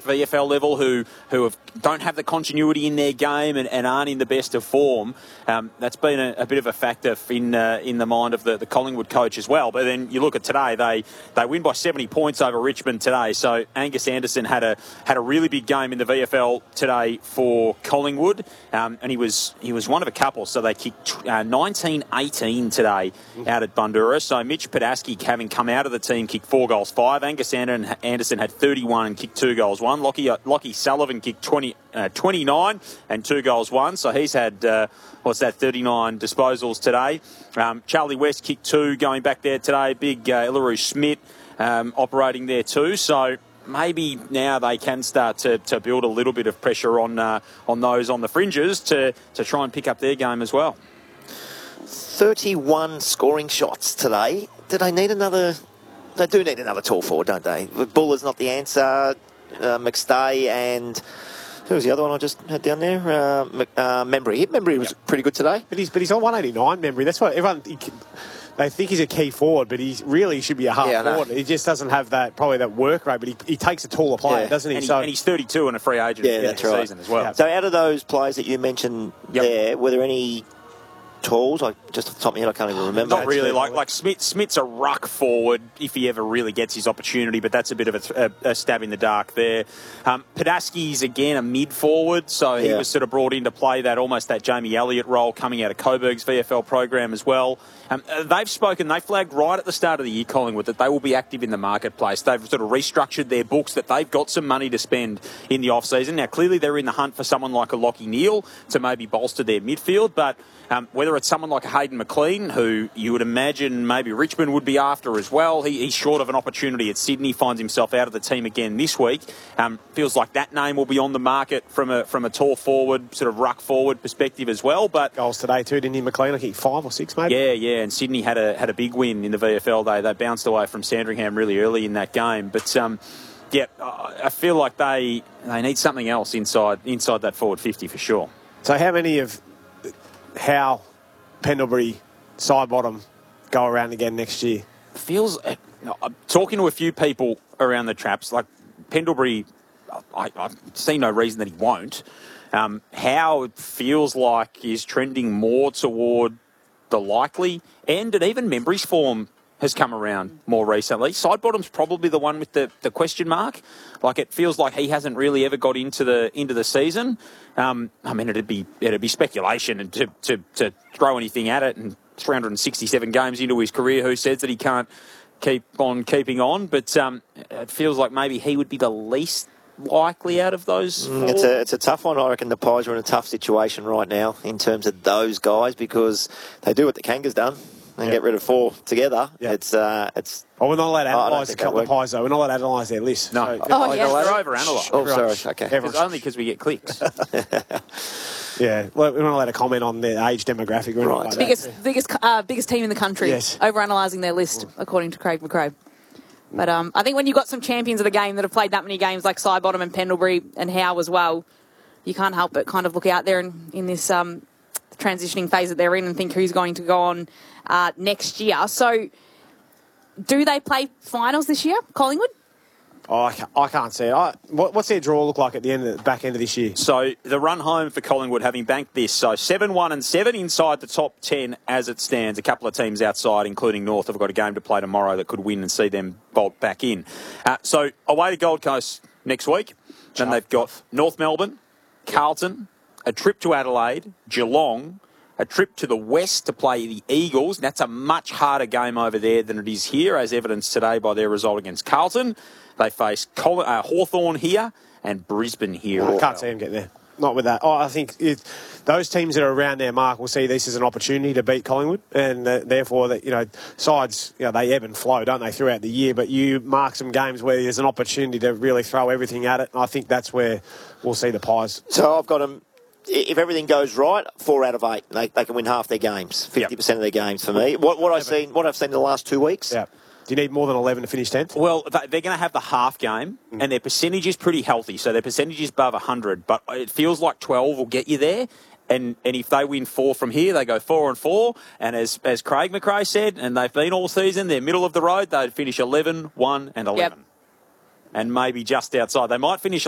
VFL level who don't have the continuity in their game and aren't in the best of form. That's been a bit of a factor in the mind of the Collingwood coach as well. But then you look at today, they win by 70 points over Richmond today. So Angus Anderson had a really big game in the VFL today for Collingwood, and he was one of a couple. So they kicked 19-18 today out at Bundoora. So Mitch Padaski, having come out of the team, kicked 4 goals, 5. Angus Anderson had 31 and kicked 2 goals, 1. Lockie Sullivan kicked 29 and 2 goals, 1. So he's had 39 disposals today. Charlie West kicked 2 going back there today. Big Illaru Schmidt operating there too. So maybe now they can start to build a little bit of pressure on those on the fringes to try and pick up their game as well. 31 scoring shots today. Do they need another? They do need another tall forward, don't they? Buller's not the answer. McStay and who was the other one I just had down there? Membry. Membry was pretty good today. But he's on 189, Membry. That's what everyone... They think he's a key forward, but he really should be a half forward. He just doesn't have that work rate, but he takes a taller player, doesn't he? And he's 32 and a free agent that's right. season as well. Yeah. So out of those players that you mentioned there, were there any tools? Just off the top of my head, I can't even remember. Not really. Like Smith's a ruck forward if he ever really gets his opportunity, but that's a bit of a stab in the dark there. Padaski's, again, a mid-forward, so he was sort of brought in to play that Jamie Elliott role coming out of Coburg's VFL program as well. They flagged right at the start of the year, Collingwood, that they will be active in the marketplace. They've sort of restructured their books, that they've got some money to spend in the off-season. Now, clearly they're in the hunt for someone like a Lockie Neal to maybe bolster their midfield, but whether it's someone like a Hayden McLean, who you would imagine maybe Richmond would be after as well, he's short of an opportunity at Sydney, finds himself out of the team again this week. Feels like that name will be on the market from a tall forward, sort of ruck forward perspective as well. But goals today too, didn't he, McLean? I think 5 or 6 maybe. Yeah. And Sydney had a big win in the VFL. They bounced away from Sandringham really early in that game. But I feel like they need something else inside that forward 50 for sure. So how many of Howe, Pendlebury, Sidebottom go around again next year? Feels... I'm talking to a few people around the traps, like Pendlebury, I see no reason that he won't. Howe feels like is trending more toward the likely end, and even Membry's form has come around more recently. Sidebottom's probably the one with the question mark. Like, it feels like he hasn't really ever got into the season. It'd be speculation and to throw anything at it, and 367 games into his career, who says that he can't keep on keeping on? But it feels like maybe he would be the least likely out of those four. It's a tough one. I reckon the Pies are in a tough situation right now in terms of those guys, because they do what the Kangas done and get rid of 4 together. We're not allowed to analyse a couple of Pies, though. We're not allowed to analyse their list. No. So, they're over-analysed. Oh, sorry. Okay. It's only because we get clicks. Yeah, well, we're not allowed to comment on their age demographic. Right. Like biggest team in the country, over-analysing their list, according to Craig McRae. But I think when you've got some champions of the game that have played that many games, like Sidebottom and Pendlebury and Howe as well, you can't help but kind of look out there in this transitioning phase that they're in and think who's going to go on next year. So do they play finals this year, Collingwood? Oh, I can't see it. What's their draw look like at the back end of this year? So the run home for Collingwood, having banked this, so 7-1-7 inside the top 10 as it stands. A couple of teams outside, including North, have got a game to play tomorrow that could win and see them bolt back in. So away to Gold Coast next week. Then they've got North Melbourne, Carlton, a trip to Adelaide, Geelong, a trip to the west to play the Eagles. That's a much harder game over there than it is here, as evidenced today by their result against Carlton. They face Hawthorn here and Brisbane here. I can't see them get there. Not with that. I think those teams that are around their mark will see this as an opportunity to beat Collingwood, and therefore, sides, they ebb and flow, don't they, throughout the year? But you mark some games where there's an opportunity to really throw everything at it, and I think that's where we'll see the Pies. So I've got them. If everything goes right, 4 out of 8, they can win half their games, 50% of their games for me. What I've seen in the last 2 weeks. Yeah. Do you need more than 11 to finish 10th? Well, they're going to have the half game, and their percentage is pretty healthy. So their percentage is above 100, but it feels like 12 will get you there. And if they win 4 from here, they go 4-4. And as Craig McRae said, and they've been all season, they're middle of the road. They'd finish 11, 1 and 11. And maybe just outside. They might finish